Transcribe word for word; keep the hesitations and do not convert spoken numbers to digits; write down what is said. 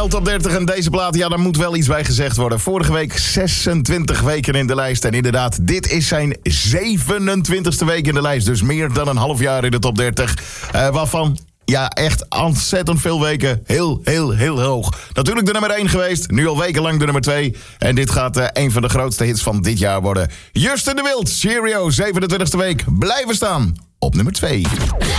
Nl Top dertig en deze plaat, ja, daar moet wel iets bij gezegd worden. Vorige week zesentwintig weken in de lijst. En inderdaad, dit is zijn zevenentwintigste week in de lijst. Dus meer dan een half jaar in de Top dertig. Uh, waarvan... Ja, echt ontzettend veel weken. Heel, heel, heel hoog. Natuurlijk de nummer één geweest. Nu al wekenlang de nummer twee. En dit gaat uh, een van de grootste hits van dit jaar worden. Justin de Wild, Cheerio, zevenentwintigste week. Blijven staan op nummer twee.